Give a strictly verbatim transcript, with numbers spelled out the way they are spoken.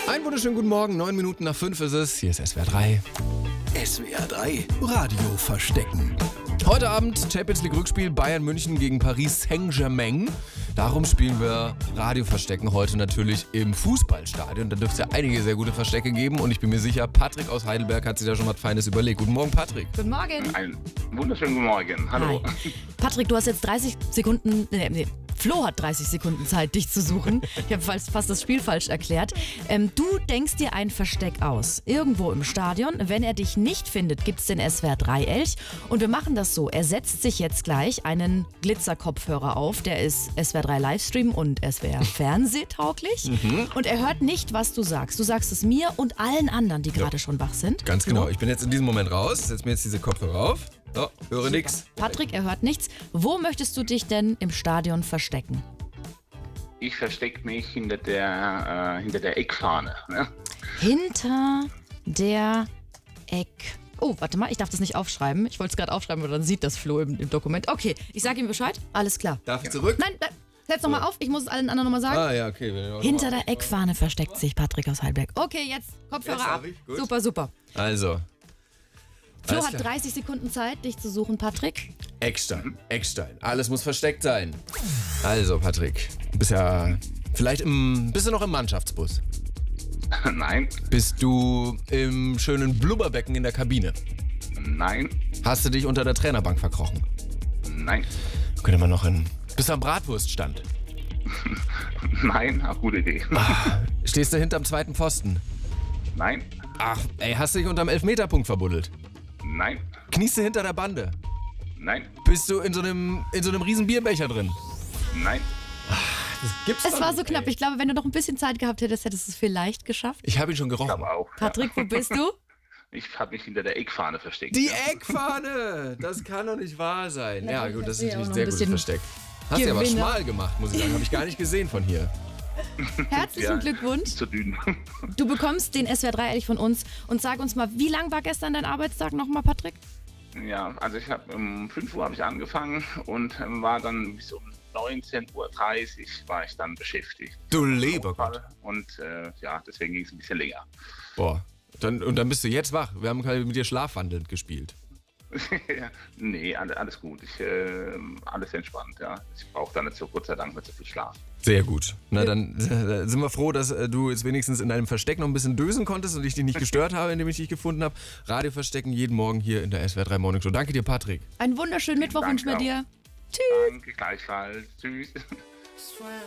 Einen wunderschönen guten Morgen, neun Minuten nach fünf ist es. Hier ist S W R drei. S W R drei Radio verstecken. Heute Abend Champions League Rückspiel Bayern München gegen Paris Saint-Germain. Darum spielen wir Radio verstecken heute natürlich im Fußballstadion. Da dürfte es ja einige sehr gute Verstecke geben und ich bin mir sicher, Patrick aus Heidelberg hat sich da schon was Feines überlegt. Guten Morgen, Patrick. Guten Morgen. Einen wunderschönen guten Morgen. Hallo. Hi. Patrick, du hast jetzt dreißig Sekunden, nee, nee, Flo hat dreißig Sekunden Zeit, dich zu suchen. Ich habe fast, fast das Spiel falsch erklärt. Ähm, du denkst dir ein Versteck aus, irgendwo im Stadion. Wenn er dich nicht findet, gibt es den S W R drei Elch. Und wir machen das so, er setzt sich jetzt gleich einen Glitzer-Kopfhörer auf. Der ist S W R drei Livestream und S W R Fernsehtauglich. Mhm. Und er hört nicht, was du sagst. Du sagst es mir und allen anderen, die gerade ja. schon wach sind. Ganz genau. Ich bin jetzt in diesem Moment raus, setze mir jetzt diese Kopfhörer auf. So, höre Super. Nix. Patrick, er hört nichts. Wo möchtest du dich denn im Stadion verstecken? Ich verstecke mich hinter der, äh, hinter der Eckfahne. Ne? Hinter der Eck... Oh, warte mal, ich darf das nicht aufschreiben. Ich wollte es gerade aufschreiben, aber dann sieht das Flo im, im Dokument. Okay, ich sage ihm Bescheid. Alles klar. Darf ich zurück? Nein, bleib. Setz nochmal auf, ich muss es allen anderen nochmal sagen. Ah ja, okay. Hinter der Eckfahne versteckt sich Patrick aus Heidelberg. Okay, jetzt Kopfhörer jetzt ab. Super, super. Also... Flo hat dreißig Sekunden Zeit, dich zu suchen, Patrick. Eckstein, Eckstein. Alles muss versteckt sein. Also, Patrick, du bist ja vielleicht im, bist du noch im Mannschaftsbus? Nein. Bist du im schönen Blubberbecken in der Kabine? Nein. Hast du dich unter der Trainerbank verkrochen? Nein. Könnte man noch in... Bist du am Bratwurststand? Nein, ach, gute Idee. Ah, stehst du hinterm zweiten Pfosten? Nein. Ach, ey, hast du dich unterm Elfmeterpunkt verbuddelt? Nein. Kniest du hinter der Bande? Nein. Bist du in so einem, in so einem riesen Bierbecher drin? Nein. Ach, das gibt's Es doch war nicht, so knapp. ey. Ich glaube, wenn du noch ein bisschen Zeit gehabt hättest, hättest du es vielleicht geschafft. Ich habe ihn schon gerochen. Aber auch. Patrick, Ja. wo bist du? Ich habe mich hinter der Eckfahne versteckt. Die ja. Eckfahne! Das kann doch nicht wahr sein. Na, Ja ich gut, das sehe ist auch natürlich noch sehr ein gut bisschen versteckt. Hast du aber Gewinner. schmal gemacht, muss ich sagen. Habe ich gar nicht gesehen von hier. Herzlichen Ja, Glückwunsch. Zu dünn. Du bekommst den S W R drei Elch von uns. Und sag uns mal, wie lang war gestern dein Arbeitstag nochmal, Patrick? Ja, also ich habe um fünf Uhr habe ich angefangen und ähm, war dann bis um neunzehn Uhr dreißig war ich dann beschäftigt. Du lieber Gott. Und äh, ja, deswegen ging es ein bisschen länger. Boah. Dann, und dann bist du jetzt wach. Wir haben gerade mit dir schlafwandelnd gespielt. Nee, alles gut. Ich, äh, alles entspannt, ja. Ich brauche da nicht so, Gott sei Dank, nicht so viel Schlaf. Sehr gut. Na, dann äh, sind wir froh, dass äh, du jetzt wenigstens in deinem Versteck noch ein bisschen dösen konntest und ich dich nicht gestört habe, indem ich dich gefunden habe. Radio verstecken jeden Morgen hier in der S W R drei Morning Show. Danke dir, Patrick. Einen wunderschönen Mittwoch Danke wünschen wir auch. dir. Tschüss. Danke, gleichfalls. Tschüss.